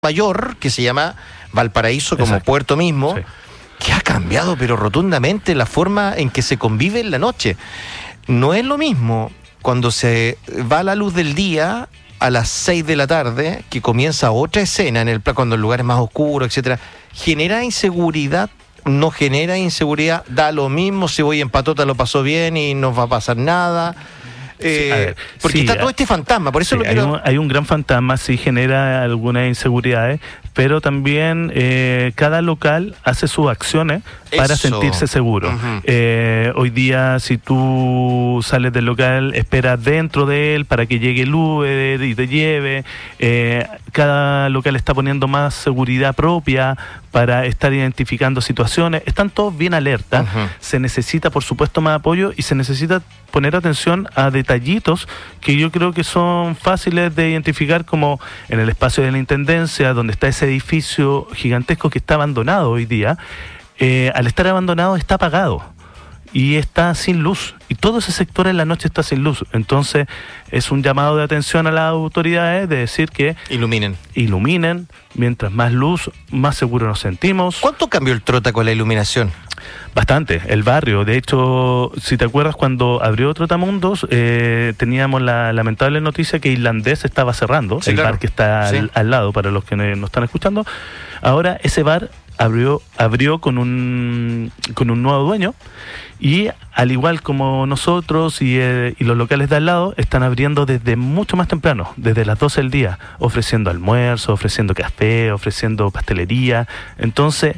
mayor que se llama Valparaíso como Exacto. puerto mismo, Sí. que ha cambiado pero rotundamente la forma en que se convive en la noche. No es lo mismo cuando se va la luz del día a las 6 de la tarde, que comienza otra escena cuando el lugar es más oscuro, etcétera. ¿Genera inseguridad? ¿No genera inseguridad? Da lo mismo, si voy en patota lo pasó bien y no va a pasar nada. Sí, a ver, porque sí, está todo este fantasma, por eso sí, lo quiero... hay un gran fantasma, sí genera algunas inseguridades, pero también cada local hace sus acciones para Eso. sentirse seguro. Ujú. Hoy día, si tú sales del local, esperas dentro de él para que llegue el Uber y te lleve. Cada local está poniendo más seguridad propia para estar identificando situaciones. Están todos bien alerta. Ujú. Se necesita, por supuesto, más apoyo y se necesita poner atención a detallitos que yo creo que son fáciles de identificar, como en el espacio de la Intendencia, donde está ese edificio gigantesco que está abandonado hoy día. Al estar abandonado está apagado y está sin luz, y todo ese sector en la noche está sin luz. Entonces es un llamado de atención a las autoridades de decir que iluminen, mientras más luz, más seguros nos sentimos. ¿Cuánto cambió el Trota con la iluminación? Bastante, el barrio. De hecho, si te acuerdas, cuando abrió Trotamundos, teníamos la lamentable noticia que Islandés estaba cerrando, Sí, el claro. bar que está Sí. al lado, para los que nos están escuchando. Ahora ese bar abrió con un nuevo dueño, y al igual como nosotros y los locales de al lado, están abriendo desde mucho más temprano, desde las 12 del día, ofreciendo almuerzo, ofreciendo café, ofreciendo pastelería. Entonces,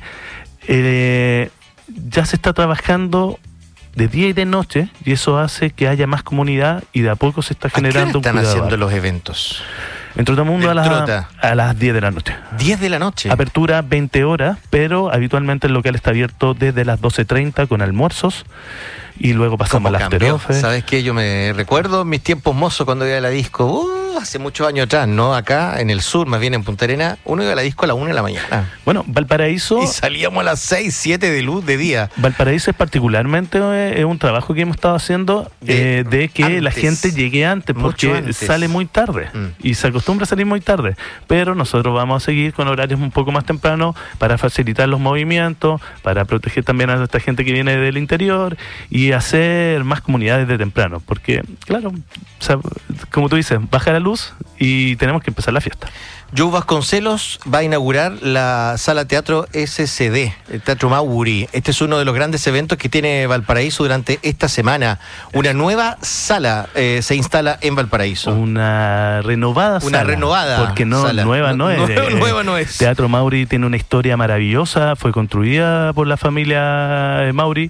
ya se está trabajando de día y de noche, y eso hace que haya más comunidad, y de a poco se está generando un ¿A qué hora están cuidado. haciendo los eventos? En Trotamundo del Trota? a las 10 de la noche. 10 de la noche. Apertura 20 horas, pero habitualmente el local está abierto desde las 12:30 con almuerzos, y luego pasamos al after cambió? office. ¿Sabes qué? Yo me recuerdo mis tiempos mozos cuando iba a la disco, hace muchos años atrás, ¿no? Acá en el sur, más bien en Punta Arenas, uno iba a la disco a la 1 de la mañana. Bueno, Valparaíso... Y salíamos a las 6, 7 de luz de día. Valparaíso es particularmente es un trabajo que hemos estado haciendo de que antes. la gente llegue antes, porque Mucho antes. sale muy tarde y se acostumbra a salir muy tarde. Pero nosotros vamos a seguir con horarios un poco más temprano para facilitar los movimientos, para proteger también a nuestra gente que viene del interior y hacer más comunidades de temprano. Porque, claro, o sea, como tú dices, baja la luz y tenemos que empezar la fiesta. Joe Vasconcelos va a inaugurar la sala teatro SCD, el Teatro Mauri. Este es uno de los grandes eventos que tiene Valparaíso durante esta semana. Una nueva sala se instala en Valparaíso. Una renovada sala. Una renovada porque sala. nueva no es. Nueva no es. Teatro Mauri tiene una historia maravillosa, fue construida por la familia Mauri,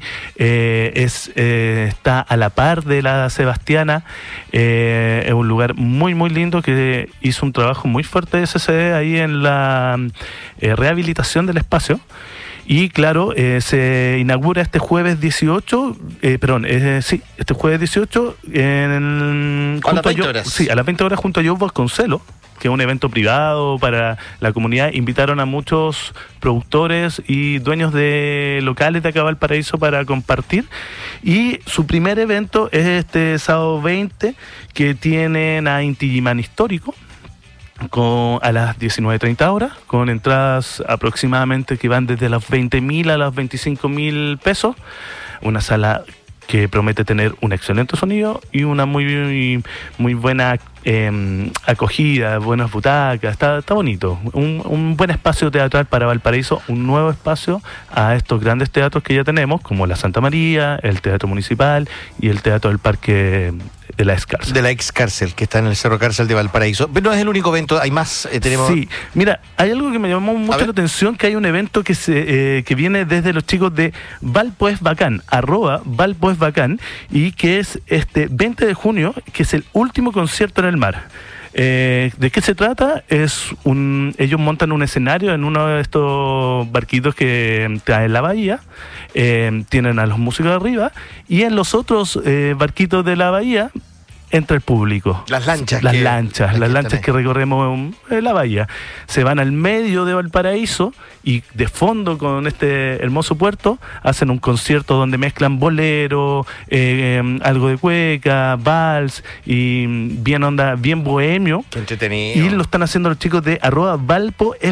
está a la par de la Sebastiana, es un lugar muy muy lindo que hizo un trabajo muy fuerte de SCD ahí en la rehabilitación del espacio. Y claro, se inaugura este jueves 18, este jueves 18 a las 20 horas. Sí, a las 20 horas junto a Joe Vasconcelos, que es un evento privado para la comunidad. Invitaron a muchos productores y dueños de locales de acá Valparaíso para compartir. Y su primer evento es este sábado 20, que tienen a Inti Illimani Histórico, a las 19:30 horas, con entradas aproximadamente que van desde los 20.000 a los 25.000 pesos. Una sala que promete tener un excelente sonido y una muy buena acogida, buenas butacas. Está bonito, un buen espacio teatral para Valparaíso, un nuevo espacio a estos grandes teatros que ya tenemos, como la Santa María, el Teatro Municipal y el Teatro del Parque de la Excárcel. De la Excárcel, que está en el Cerro Cárcel de Valparaíso. Pero no es el único evento, hay más. Tenemos... Sí, mira, hay algo que me llamó mucho la atención, que hay un evento que viene desde los chicos de @Valpoesbacán, @Valpoesbacán, y que es este 20 de junio, que es el último concierto en el mar. ¿De qué se trata? Ellos montan un escenario en uno de estos barquitos que está en la bahía, tienen a los músicos arriba, y en los otros barquitos de la bahía entra el público. Las lanchas que recorremos la bahía. Se van al medio de Valparaíso y de fondo con este hermoso puerto hacen un concierto donde mezclan bolero, algo de cueca, vals y bien bohemio. Qué entretenido. Y lo están haciendo los chicos de @Valpo